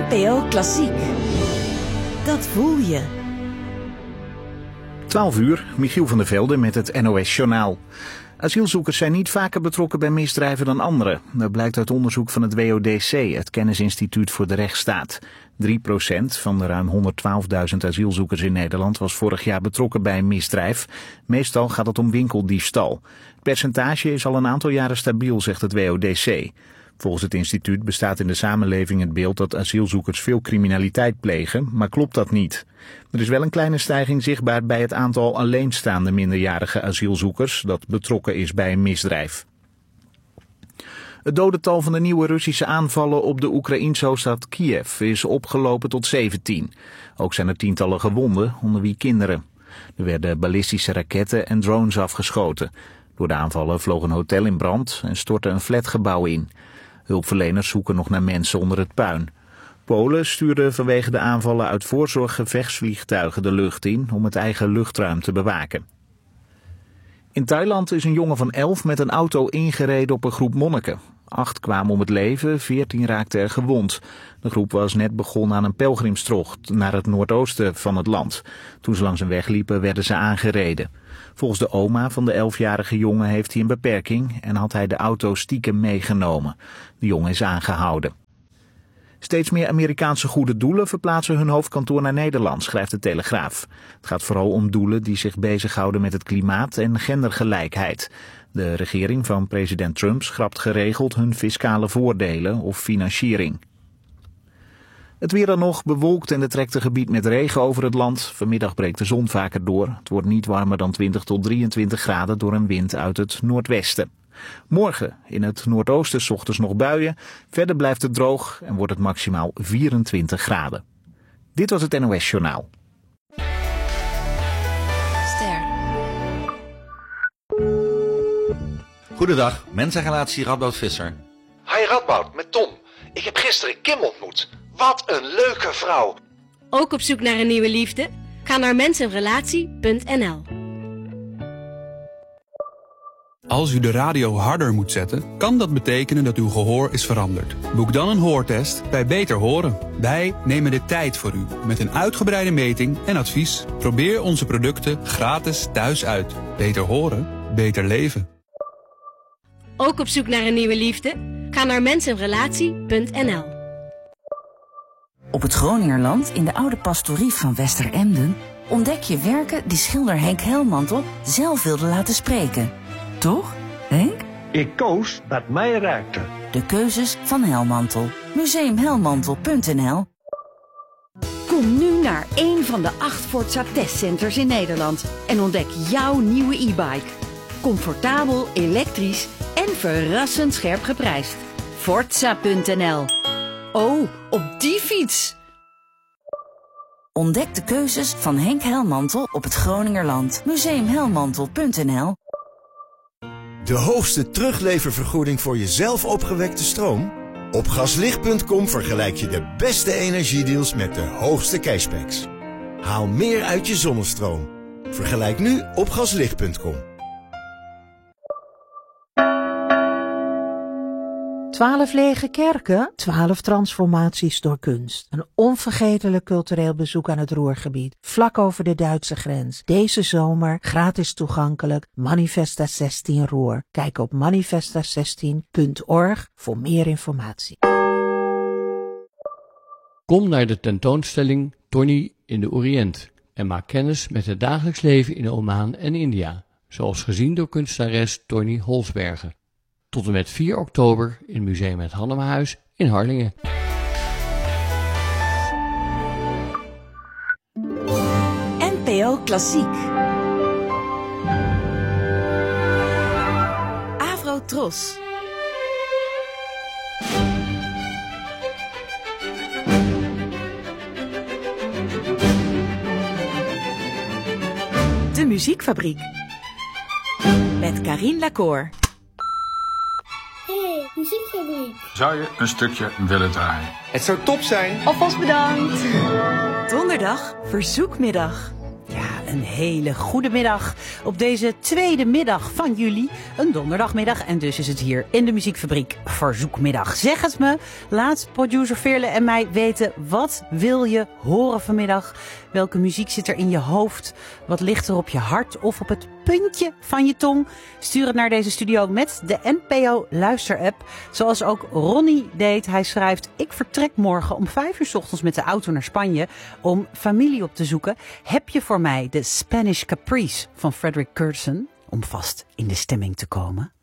NPO Klassiek. Dat voel je. 12 uur, Michiel van der Velde met het NOS-journaal. Asielzoekers zijn niet vaker betrokken bij misdrijven dan anderen. Dat blijkt uit onderzoek van het WODC, het Kennisinstituut voor de Rechtsstaat. 3% van de ruim 112.000 asielzoekers in Nederland was vorig jaar betrokken bij een misdrijf. Meestal gaat het om winkeldiefstal. Het percentage is al een aantal jaren stabiel, zegt het WODC. Volgens het instituut bestaat in de samenleving het beeld dat asielzoekers veel criminaliteit plegen, maar klopt dat niet. Er is wel een kleine stijging zichtbaar bij het aantal alleenstaande minderjarige asielzoekers dat betrokken is bij een misdrijf. Het dodental van de nieuwe Russische aanvallen op de Oekraïense hoofdstad Kiev is opgelopen tot 17. Ook zijn er tientallen gewonden, onder wie kinderen. Er werden ballistische raketten en drones afgeschoten. Door de aanvallen vloog een hotel in brand en stortte een flatgebouw in. Hulpverleners zoeken nog naar mensen onder het puin. Polen stuurde vanwege de aanvallen uit voorzorg gevechtsvliegtuigen de lucht in om het eigen luchtruim te bewaken. In Thailand is een jongen van 11 met een auto ingereden op een groep monniken. 8 kwamen om het leven, 14 raakten er gewond. De groep was net begonnen aan een pelgrimstocht naar het noordoosten van het land. Toen ze langs een weg liepen werden ze aangereden. Volgens de oma van de 11-jarige jongen heeft hij een beperking en had hij de auto stiekem meegenomen. De jongen is aangehouden. Steeds meer Amerikaanse goede doelen verplaatsen hun hoofdkantoor naar Nederland, schrijft de Telegraaf. Het gaat vooral om doelen die zich bezighouden met het klimaat en gendergelijkheid. De regering van president Trump schrapt geregeld hun fiscale voordelen of financiering. Het weer dan nog bewolkt en er trekt een gebied met regen over het land. Vanmiddag breekt de zon vaker door. Het wordt niet warmer dan 20 tot 23 graden door een wind uit het noordwesten. Morgen in het noordoosten 's ochtends nog buien. Verder blijft het droog en wordt het maximaal 24 graden. Dit was het NOS Journaal. Ster. Goedendag, mensenrelatie Radboud Visser. Hi Radboud, met Tom. Ik heb gisteren Kim ontmoet. Wat een leuke vrouw. Ook op zoek naar een nieuwe liefde? Ga naar mensenrelatie.nl. Als u de radio harder moet zetten, kan dat betekenen dat uw gehoor is veranderd. Boek dan een hoortest bij Beter Horen. Wij nemen de tijd voor u met een uitgebreide meting en advies. Probeer onze producten gratis thuis uit. Beter horen, beter leven. Ook op zoek naar een nieuwe liefde? Ga naar mensenrelatie.nl. Op het Groningerland in de oude pastorie van Westeremden ontdek je werken die schilder Henk Helmantel zelf wilde laten spreken. Toch, Henk? Ik koos wat mij raakte. De keuzes van Helmantel. Museumhelmantel.nl. Kom nu naar een van de 8 Forza testcenters in Nederland en ontdek jouw nieuwe e-bike. Comfortabel, elektrisch en verrassend scherp geprijsd. Forza.nl. Oh, op die fiets! Ontdek de keuzes van Henk Helmantel op het Groningerland. Museumhelmantel.nl. De hoogste terugleververgoeding voor je zelf opgewekte stroom? Op gaslicht.com vergelijk je de beste energiedeals met de hoogste cashbacks. Haal meer uit je zonnestroom. Vergelijk nu op gaslicht.com. 12 lege kerken, 12 transformaties door kunst. Een onvergetelijk cultureel bezoek aan het Ruhrgebied, vlak over de Duitse grens. Deze zomer gratis toegankelijk, Manifesta 16 Ruhr. Kijk op manifesta16.org voor meer informatie. Kom naar de tentoonstelling Tony in de Oriënt en maak kennis met het dagelijks leven in Oman en India, zoals gezien door kunstenares Tony Holsbergen. Tot en met 4 oktober in Museum Het Hannemahuis in Harlingen. NPO Klassiek. Avro Tros. De Muziekfabriek. Met Karine Lacour. Hey, Muziekfabriek. Zou je een stukje willen draaien? Het zou top zijn. Alvast bedankt. Donderdag, verzoekmiddag. Ja, een hele goede middag op deze tweede middag van juli, een donderdagmiddag. En dus is het hier in de Muziekfabriek Verzoekmiddag. Zeg het me, laat producer Veerle en mij weten, wat wil je horen vanmiddag? Welke muziek zit er in je hoofd? Wat ligt er op je hart of op het puntje van je tong? Stuur het naar deze studio met de NPO Luisterapp. Zoals ook Ronnie deed. Hij schrijft: ik vertrek morgen om 5 uur 's ochtends met de auto naar Spanje om familie op te zoeken. Heb je voor mij de Spanish Caprice van Frederick Curson om vast in de stemming te komen?